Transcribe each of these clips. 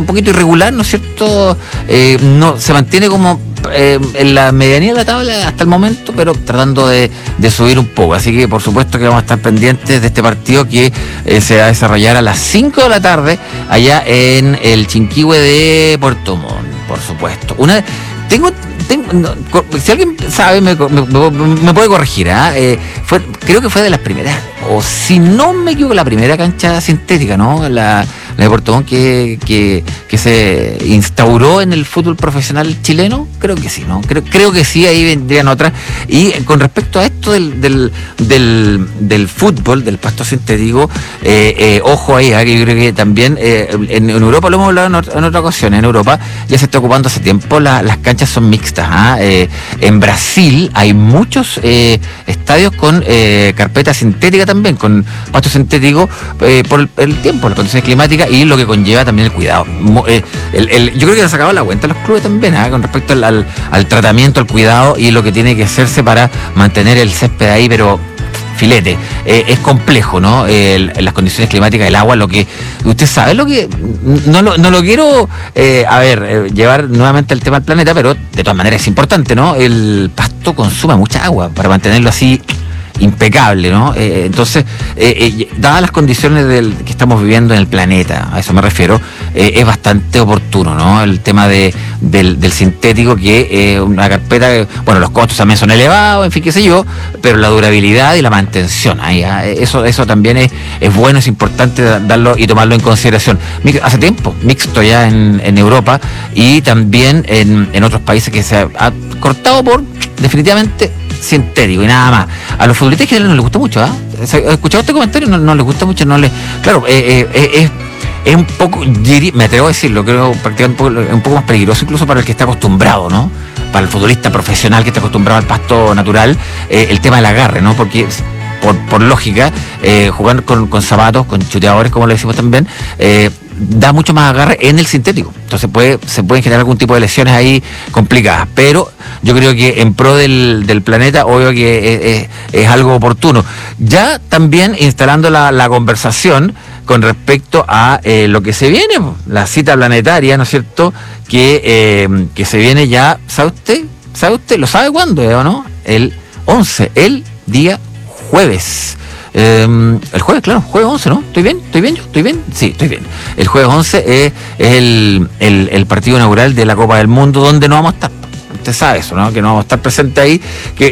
un poquito irregular, ¿no es cierto? No se mantiene como en la medianía de la tabla hasta el momento, pero tratando de subir un poco. Así que por supuesto que vamos a estar pendientes de este partido que se va a desarrollar a las 5 de la tarde allá en el Chinquihue de Puerto Montt, por supuesto. Si alguien sabe me puede corregir, creo que fue de las primeras, o si no me equivoco, la primera cancha sintética, ¿no? La de Puerto Montt que se instauró en el fútbol profesional chileno. Creo que sí, ¿no? Creo que sí, ahí vendrían otras. Y con respecto a esto del fútbol, del pasto sintético, ojo ahí, que yo creo que también en Europa, lo hemos hablado en otra ocasión, en Europa ya se está ocupando hace tiempo, las canchas son mixtas. En Brasil hay muchos estadios con carpeta sintética también, con pasto sintético, por el tiempo, las condiciones climáticas y lo que conlleva también el cuidado. Yo creo que le ha sacado la cuenta a los clubes también, con respecto al tratamiento, al cuidado y lo que tiene que hacerse para mantener el césped ahí, pero filete. Es complejo, ¿no? Las condiciones climáticas, el agua, lo que usted sabe, lo que no lo quiero llevar nuevamente al tema del planeta, pero de todas maneras es importante, ¿no? El pasto consume mucha agua para mantenerlo así impecable, ¿no? Entonces, dadas las condiciones que estamos viviendo en el planeta, a eso me refiero, es bastante oportuno, ¿no? El tema del sintético, que una carpeta, bueno, los costos también son elevados, en fin, qué sé yo, pero la durabilidad y la mantención, eso también es bueno, es importante darlo y tomarlo en consideración. Hace tiempo, mixto ya en Europa y también en otros países que se ha cortado por definitivamente sintético y nada más. A los futbolistas que no les gusta mucho, ¿He escuchado este comentario? No les gusta mucho, claro, es un poco, me atrevo a decirlo, creo prácticamente un poco más peligroso incluso para el que está acostumbrado, ¿no? Para el futbolista profesional que está acostumbrado al pasto natural, el tema del agarre, ¿no? Porque por lógica, jugar con zapatos, con chuteadores, como le decimos también, da mucho más agarre en el sintético. Entonces se pueden generar algún tipo de lesiones ahí complicadas. Pero yo creo que en pro del planeta, obvio que es algo oportuno. Ya también instalando la conversación con respecto a lo que se viene, la cita planetaria, ¿no es cierto? Que se viene ya, ¿sabe usted? ¿Lo sabe cuándo, o no? El 11, el día jueves. El jueves, claro, jueves 11, ¿no? ¿Estoy bien? Sí, estoy bien. El jueves 11 es el partido inaugural de la Copa del Mundo, donde no vamos a estar. Usted sabe eso, ¿no? Que no vamos a estar presentes ahí.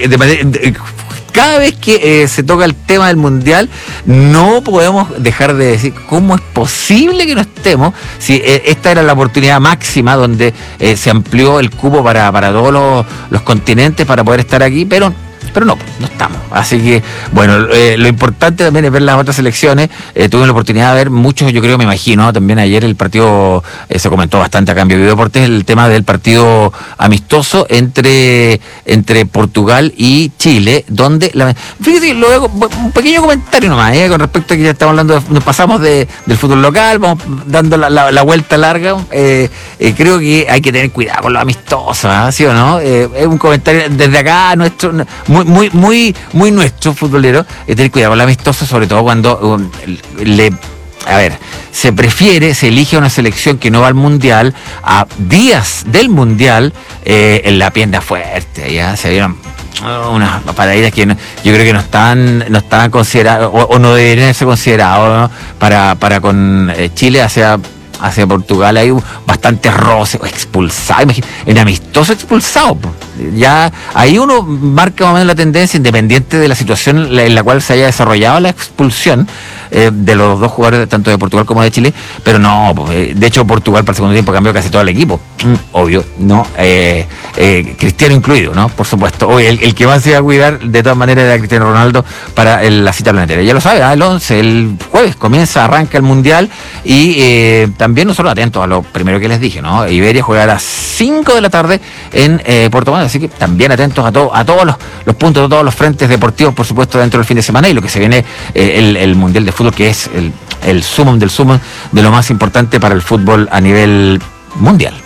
Cada vez que se toca el tema del Mundial, no podemos dejar de decir cómo es posible que no estemos, si esta era la oportunidad máxima donde se amplió el cupo para todos los continentes para poder estar aquí, pero no estamos. Así que, bueno, lo importante también es ver las otras selecciones. Tuve la oportunidad de ver muchos, yo creo, me imagino, también ayer el partido, se comentó bastante acá en Vivo Deportes, el tema del partido amistoso entre Portugal y Chile, donde, fíjate, luego, un pequeño comentario nomás, con respecto a que ya estamos hablando, nos pasamos del fútbol local, vamos dando la vuelta larga. Creo que hay que tener cuidado con lo amistoso, ¿sí o no? Es un comentario desde acá, nuestro, muy nuestro futbolero, tener cuidado con lo amistoso, sobre todo cuando se elige una selección que no va al Mundial, a días del Mundial, en la pierna fuerte, ya se vieron unas paraditas que yo creo que no estaban consideradas o no deberían ser consideradas, ¿no? para con Chile hacia Portugal. Hay bastante roce, expulsado, en amistoso expulsado. Ya ahí uno marca más o menos la tendencia, independiente de la situación en la cual se haya desarrollado la expulsión de los dos jugadores, tanto de Portugal como de Chile, pero no, de hecho Portugal para el segundo tiempo cambió casi todo el equipo, obvio, ¿no? Cristiano incluido, ¿no? Por supuesto. El que más se va a cuidar de todas maneras era Cristiano Ronaldo para la cita planetaria. Ya lo sabe, el 11, el jueves arranca el Mundial y también nosotros atentos a lo primero que les dije, ¿no? Iberia juega a las 5 de la tarde en Puerto Montt, así que también atentos a todos los puntos, a todos los frentes deportivos, por supuesto, dentro del fin de semana y lo que se viene, el Mundial de Fútbol, que es el sumum del sumum de lo más importante para el fútbol a nivel mundial.